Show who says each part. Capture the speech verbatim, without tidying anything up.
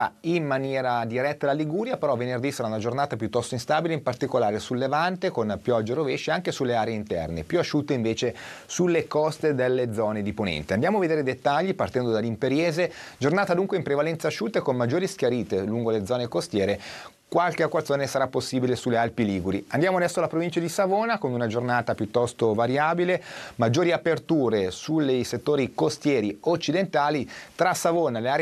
Speaker 1: in maniera diretta la Liguria, però venerdì sarà una giornata piuttosto instabile, in particolare sul Levante con piogge e rovesci anche sulle aree interne, più asciutte invece sulle coste delle zone di Ponente. Andiamo a vedere i dettagli partendo dall'Imperiese, giornata dunque in prevalenza asciutta e con maggiori schiarite lungo le zone costiere. Qualche acquazzone sarà possibile sulle Alpi Liguri. Andiamo adesso alla provincia di Savona con una giornata piuttosto variabile, maggiori aperture sui settori costieri occidentali, tra Savona, le aree